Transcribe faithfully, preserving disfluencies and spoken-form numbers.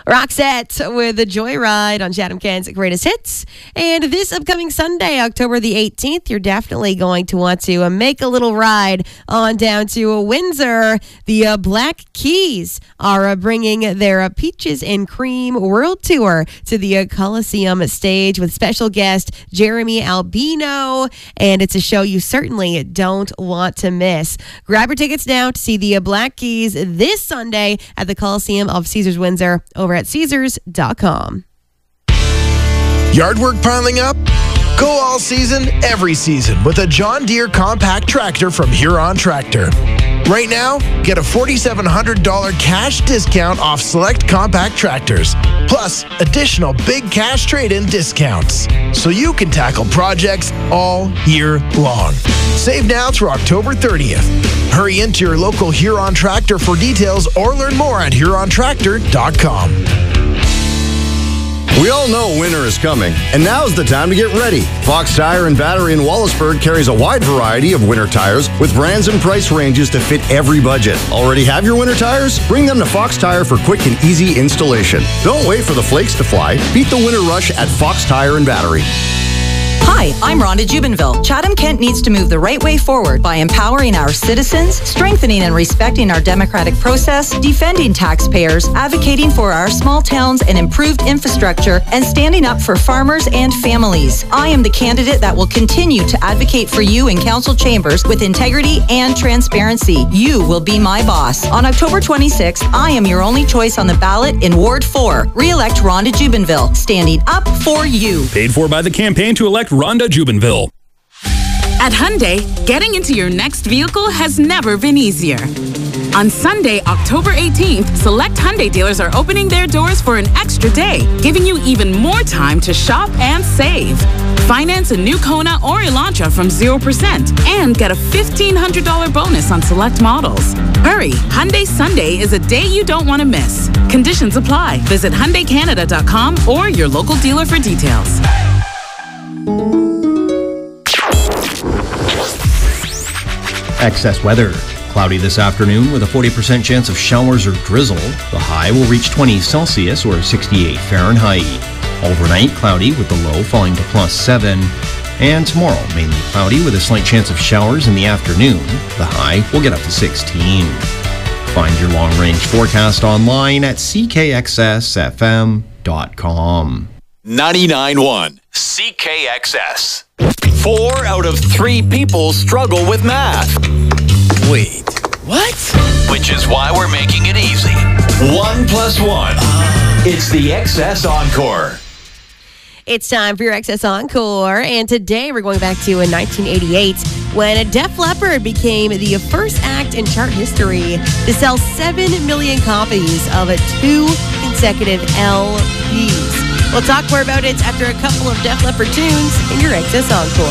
Roxette with the Joyride on Chatham Kent's Greatest Hits. And this upcoming Sunday, October the eighteenth, you're definitely going to want to uh, make a little ride on down to uh, Windsor. The uh, Black Keys are uh, bringing their uh, Peaches and Cream World Tour to the uh, Coliseum stage with special guest Jeremy Albino. And it's a show you certainly don't want to miss. Grab your tickets now to see the uh, Black Keys this Sunday at the Coliseum of Caesars Windsor over at Caesars dot com. Yard work piling up? Go all season, every season with a John Deere compact tractor from Huron Tractor. Right now, get a four thousand seven hundred dollars cash discount off select compact tractors, plus additional big cash trade-in discounts, so you can tackle projects all year long. Save now through October thirtieth. Hurry into your local Huron Tractor for details or learn more at Huron Tractor dot com. We all know winter is coming, and now's the time to get ready. Fox Tire and Battery in Wallaceburg carries a wide variety of winter tires with brands and price ranges to fit every budget. Already have your winter tires? Bring them to Fox Tire for quick and easy installation. Don't wait for the flakes to fly. Beat the winter rush at Fox Tire and Battery. Hi, I'm Rhonda Jubinville. Chatham Kent needs to move the right way forward by empowering our citizens, strengthening and respecting our democratic process, defending taxpayers, advocating for our small towns and improved infrastructure, and standing up for farmers and families. I am the candidate that will continue to advocate for you in council chambers with integrity and transparency. You will be my boss. On October twenty-sixth, I am your only choice on the ballot in Ward four. Re-elect Rhonda Jubinville, standing up for you. Paid for by the campaign to elect Rhonda Jubinville. At Hyundai, getting into your next vehicle has never been easier. On Sunday, October eighteenth, select Hyundai dealers are opening their doors for an extra day, giving you even more time to shop and save. Finance a new Kona or Elantra from zero percent and get a fifteen hundred dollars bonus on select models. Hurry, Hyundai Sunday is a day you don't want to miss. Conditions apply. Visit Hyundai Canada dot com or your local dealer for details. Excess weather. Cloudy this afternoon with a forty percent chance of showers or drizzle. The high will reach twenty Celsius or sixty-eight Fahrenheit. Overnight, cloudy with the low falling to plus seven. And tomorrow, mainly cloudy with a slight chance of showers in the afternoon. The high will get up to sixteen. Find your long-range forecast online at C K X S F M dot com. ninety-nine point one C K X S. Four out of three people struggle with math. Wait, what? Which is why we're making it easy. One plus one. It's the X S Encore. It's time for your X S Encore, and today we're going back to in nineteen eighty-eight when Def Leppard became the first act in chart history to sell seven million copies of two consecutive L Ps. We'll talk more about it after a couple of Def Leppard tunes in your X S Encore.